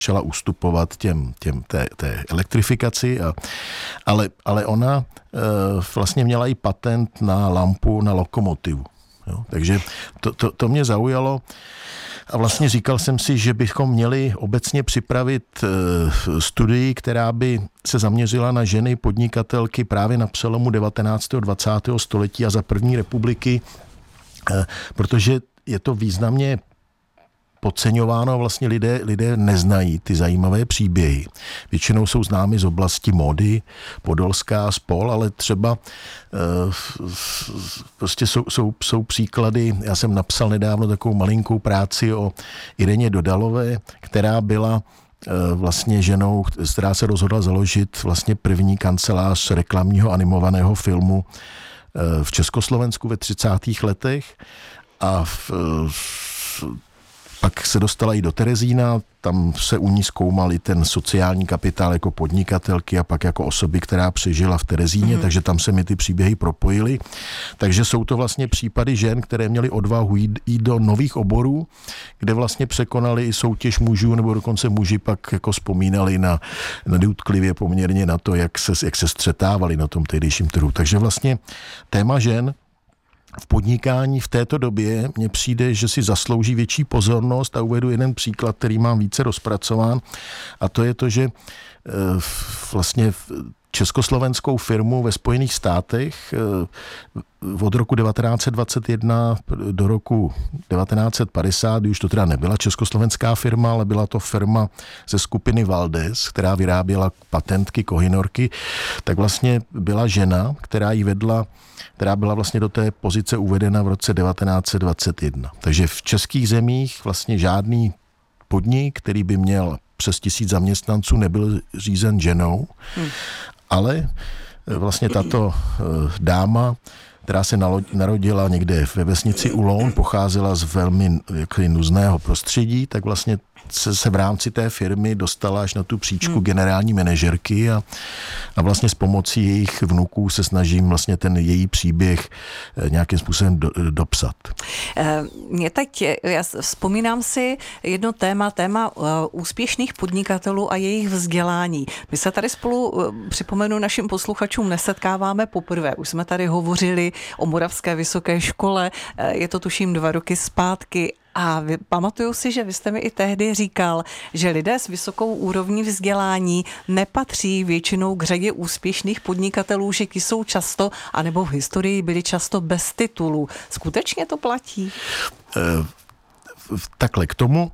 začala ustupovat té elektrifikaci, ale ona vlastně měla i patent na lampu na lokomotivu. Jo? Takže to mě zaujalo a vlastně říkal jsem si, že bychom měli obecně připravit studii, která by se zaměřila na ženy podnikatelky právě na přelomu 19. a 20. století a za první republiky, protože je to významně podceňováno, vlastně lidé neznají ty zajímavé příběhy. Většinou jsou známy z oblasti módy, Podolská, spol, ale třeba prostě jsou příklady. Já jsem napsal nedávno takovou malinkou práci o Ireně Dodalové, která byla vlastně ženou, která se rozhodla založit vlastně první kancelář reklamního animovaného filmu v Československu ve 30. letech a pak se dostala i do Terezína, tam se u ní zkoumal i ten sociální kapitál jako podnikatelky a pak jako osoby, která přežila v Terezíně, takže tam se mi ty příběhy propojily. Takže jsou to vlastně případy žen, které měly odvahu jít do nových oborů, kde vlastně překonali i soutěž mužů, nebo dokonce muži pak jako vzpomínali nedoutklivě poměrně na to, jak se střetávali na tom tehdejším trhu. Takže vlastně téma žen v podnikání v této době mně přijde, že si zaslouží větší pozornost a uvedu jeden příklad, který mám více rozpracován a to je to, že vlastně československou firmu ve Spojených státech od roku 1921 do roku 1950, kdy už to teda nebyla československá firma, ale byla to firma ze skupiny Valdez, která vyráběla patentky, kohinorky, tak vlastně byla žena, která ji vedla, která byla vlastně do té pozice uvedena v roce 1921. Takže v českých zemích vlastně žádný podnik, který by měl přes 1000 zaměstnanců, nebyl řízen ženou, ale vlastně tato dáma, která se narodila někde ve vesnici Uloun, pocházela z velmi nuzného prostředí, tak vlastně se v rámci té firmy dostala až na tu příčku generální manažerky a vlastně s pomocí jejich vnuků se snažím vlastně ten její příběh nějakým způsobem dopsat. Já vzpomínám si jedno téma úspěšných podnikatelů a jejich vzdělání. My se tady spolu, připomenu našim posluchačům, nesetkáváme poprvé. Už jsme tady hovořili o Moravské vysoké škole, je to tuším 2 roky zpátky. A pamatuju si, že vy jste mi i tehdy říkal, že lidé s vysokou úrovní vzdělání nepatří většinou k řadě úspěšných podnikatelů, že ti jsou často, anebo v historii byli často bez titulu. Skutečně to platí? Takhle k tomu.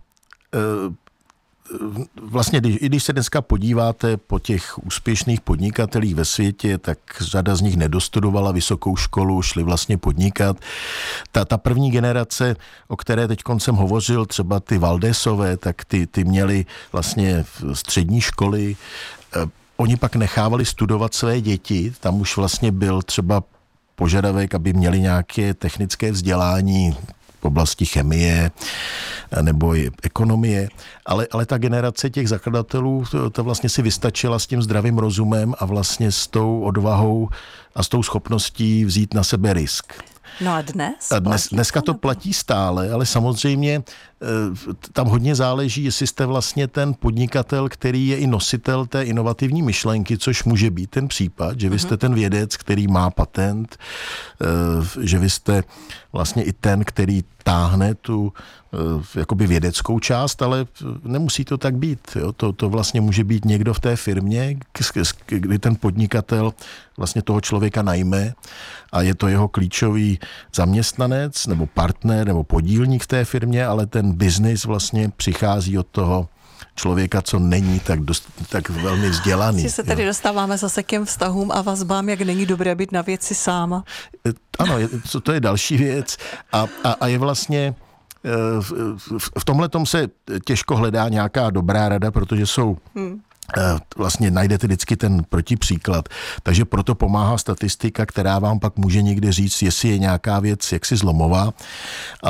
Vlastně, když se dneska podíváte po těch úspěšných podnikatelích ve světě, tak řada z nich nedostudovala vysokou školu, šli vlastně podnikat. Ta první generace, o které teď jsem hovořil, třeba ty Valdesové, tak ty měli vlastně střední školy. Oni pak nechávali studovat své děti, tam už vlastně byl třeba požadavek, aby měli nějaké technické vzdělání v oblasti chemie nebo i ekonomie, ale ta generace těch zakladatelů to vlastně si vystačila s tím zdravým rozumem a vlastně s tou odvahou a s tou schopností vzít na sebe risk. No a dneska to platí stále, ale samozřejmě tam hodně záleží, jestli jste vlastně ten podnikatel, který je i nositel té inovativní myšlenky, což může být ten případ, že vy jste ten vědec, který má patent, že vy jste vlastně i ten, který táhne tu jakoby vědeckou část, ale nemusí to tak být. Jo? To vlastně může být někdo v té firmě, kdy ten podnikatel vlastně toho člověka najme a je to jeho klíčový zaměstnanec nebo partner nebo podílník v té firmě, ale ten biznis vlastně přichází od toho člověka, co není tak velmi vzdělaný. Si se tady dostáváme zase k těm vztahům a vazbám, jak není dobré být na věci sám. Ano, to je další věc a je vlastně v tomhletom se těžko hledá nějaká dobrá rada, protože jsou vlastně najdete vždycky ten protipříklad. Takže proto pomáhá statistika, která vám pak může někde říct, jestli je nějaká věc jaksi zlomová, ale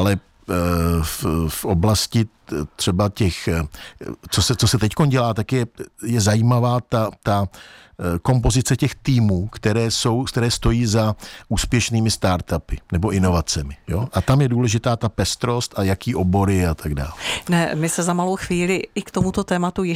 v oblasti třeba těch, co se teďkon dělá, tak je zajímavá ta kompozice těch týmů, které stojí za úspěšnými startupy nebo inovacemi. Jo? A tam je důležitá ta pestrost a jaký obory a tak dále. Ne, my se za malou chvíli i k tomuto tématu